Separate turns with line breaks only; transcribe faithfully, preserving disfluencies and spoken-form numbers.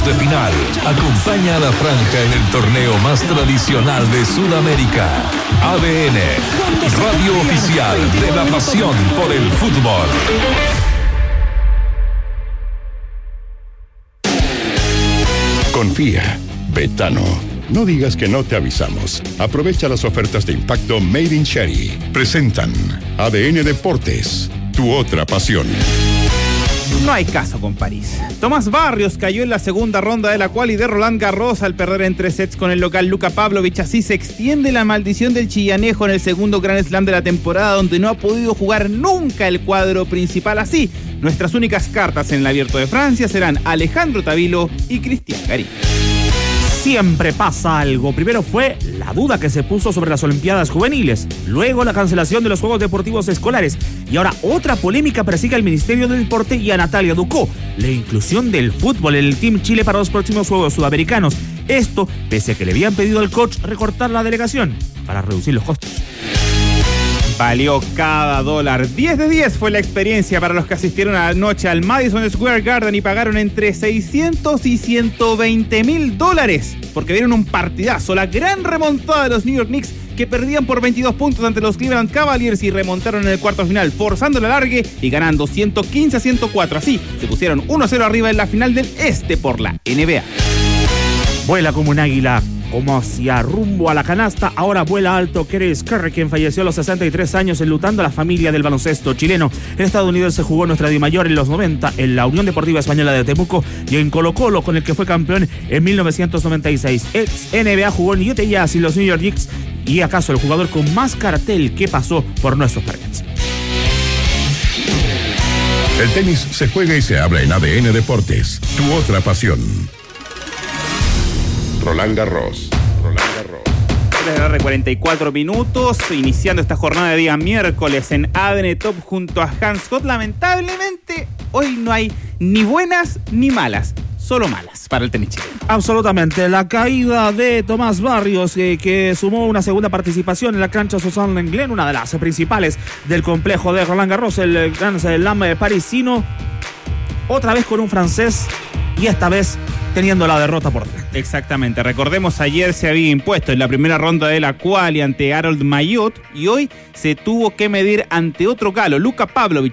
cuartos de final. Acompaña a la franja en el torneo más tradicional de Sudamérica. A D N, radio oficial de la pasión por el fútbol.
Confía, Betano. No digas que no te avisamos. Aprovecha las ofertas de impacto Made in Cherry. Presentan A D N Deportes, tu otra pasión.
No hay caso con París. Tomás Barrios cayó en la segunda ronda de la quali de Roland Garros al perder en tres sets con el local Luka Pavlovich. Así se extiende la maldición del chillanejo en el segundo Grand Slam de la temporada, donde no ha podido jugar nunca el cuadro principal. Así, nuestras únicas cartas en el Abierto de Francia serán Alejandro Tavilo y Cristian Garín.
Siempre pasa algo. Primero fue la duda que se puso sobre las Olimpiadas Juveniles, luego la cancelación de los Juegos Deportivos Escolares y ahora otra polémica persigue al Ministerio del Deporte y a Natalia Ducó, la inclusión del fútbol en el Team Chile para los próximos Juegos Sudamericanos. Esto pese a que le habían pedido al coach recortar la delegación para reducir los costos.
Valió cada dólar. diez de diez fue la experiencia para los que asistieron anoche al Madison Square Garden y pagaron entre seiscientos y ciento veinte mil dólares porque vieron un partidazo, la gran remontada de los New York Knicks, que perdían por veintidós puntos ante los Cleveland Cavaliers y remontaron en el cuarto final, forzando el alargue y ganando ciento quince a ciento cuatro. Así se pusieron uno a cero arriba en la final del Este por la N B A.
Vuela como un águila, como hacia rumbo a la canasta. Ahora vuela alto Chris Curry, quien falleció a los sesenta y tres años enlutando a la familia del baloncesto chileno. En Estados Unidos se jugó nuestra Dimayor en los noventa en la Unión Deportiva Española de Temuco y en Colo Colo, con el que fue campeón en mil novecientos noventa y seis. Ex N B A jugó en Utah Jazz y los New York Knicks, y acaso el jugador con más cartel que pasó por nuestros parques.
El tenis se juega y se habla en A D N Deportes, tu otra pasión. Roland Garros. Roland Garros.
tres de la tarde, cuarenta y cuatro minutos, iniciando esta jornada de día miércoles en A D N Top junto a Hans Scott. Lamentablemente, hoy no hay ni buenas ni malas, solo malas para el tenis chileno.
Absolutamente, la caída de Tomás Barrios, eh, que sumó una segunda participación en la cancha Suzanne Lenglen, una de las principales del complejo de Roland Garros, el Grand Slam parisino, otra vez con un francés y esta vez teniendo la derrota por delante.
Exactamente, recordemos, ayer se había impuesto en la primera ronda de la quali ante Harold Mayot y hoy se tuvo que medir ante otro galo, Luka Pavlovich.